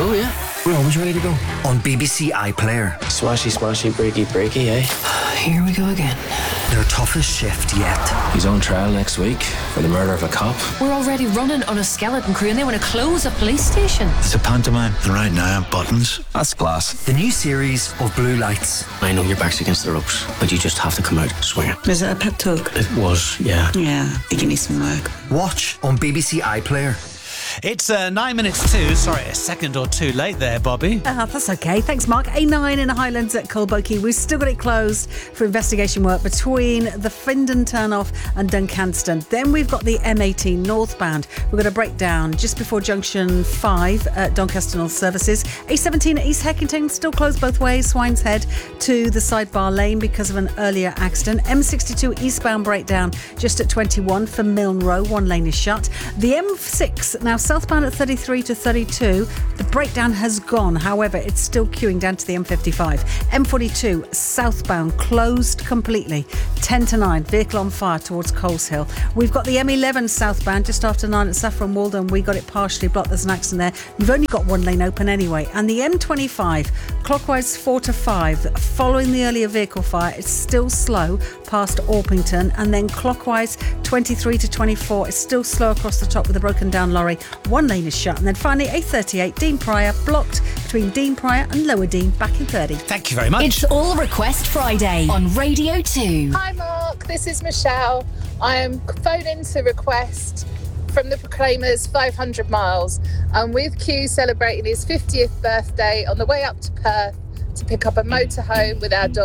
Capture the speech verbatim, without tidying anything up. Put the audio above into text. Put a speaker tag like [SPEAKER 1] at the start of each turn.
[SPEAKER 1] go, yeah.
[SPEAKER 2] We're always ready to go.
[SPEAKER 3] On B B C iPlayer.
[SPEAKER 1] Smashy, smashy, breaky, breaky, eh?
[SPEAKER 4] Here we go again.
[SPEAKER 3] Their toughest shift yet.
[SPEAKER 1] He's on trial next week for the murder of a cop.
[SPEAKER 4] We're already running on a skeleton crew and they want to close a police station.
[SPEAKER 5] It's a pantomime, and right now I'm buttons.
[SPEAKER 2] That's class.
[SPEAKER 3] The new series of Blue Lights.
[SPEAKER 1] I know your back's against the ropes, but you just have to come out swinging.
[SPEAKER 6] Was it a pep talk?
[SPEAKER 1] It was, yeah.
[SPEAKER 6] Yeah, I think you need some work.
[SPEAKER 3] Watch on B B C iPlayer.
[SPEAKER 7] It's uh, nine minutes to. Sorry, a second or two late there, Bobby.
[SPEAKER 8] Uh, that's okay. Thanks, Mark. A nine in the Highlands at Colbokey. We've still got it closed for investigation work between the Findon turnoff and Duncanston. Then we've got the M eighteen northbound. We've got a breakdown just before junction five at Doncaster Services. A seventeen at East Heckington still closed both ways. Swines Head to the sidebar lane because of an earlier accident. M sixty-two eastbound breakdown just at twenty-one for Milne Row. One lane is shut. The M six now southbound at thirty-three to thirty-two. The breakdown has gone. However, it's still queuing down to the M fifty-five. M forty-two southbound closed completely. ten to nine. Vehicle on fire towards Coles Hill. We've got the M eleven southbound just after nine at Saffron Walden. We got it partially blocked. There's an accident there. You've only got one lane open anyway. And the M twenty-five clockwise four to five. Following the earlier vehicle fire, it's still slow past Orpington. And then clockwise twenty-three to twenty-four. It's still slow across the top with a broken down lorry. One lane is shut. And then finally, A thirty-eight, Dean Pryor, blocked between Dean Pryor and Lower Dean, back in thirty.
[SPEAKER 7] Thank you very much.
[SPEAKER 9] It's All Request Friday on Radio two.
[SPEAKER 10] Hi Mark, this is Michelle. I am phoning to request from the Proclaimers five hundred miles. I'm with Q celebrating his fiftieth birthday on the way up to Perth to pick up a motorhome with our dog.